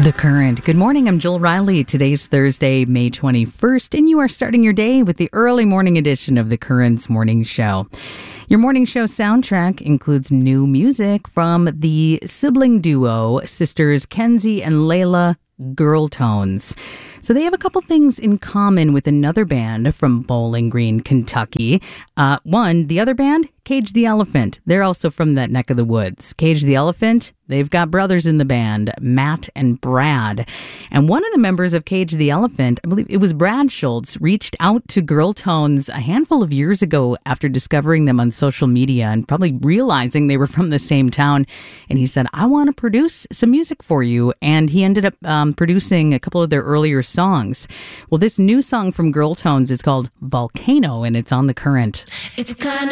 The Current. Good morning, I'm Jill Riley. Today's Thursday, May 21st, and you are starting your day with the early morning edition of The Current's Morning Show. Your morning show soundtrack includes new music from the sibling duo, sisters Kenzie and Layla, Girl Tones. So they have a couple things in common with another band from Bowling Green, Kentucky. The other band, Cage the Elephant. They're also from that neck of the woods. Cage the Elephant, they've got brothers in the band, Matt and Brad. And one of the members of Cage the Elephant, I believe it was Brad Schultz, reached out to Girl Tones a handful of years ago after discovering them on social media and probably realizing they were from the same town. And he said, I want to produce some music for you. And he ended up producing a couple of their earlier songs. Well, this new song from Girl Tones is called Volcano, and it's on The Current. It's kind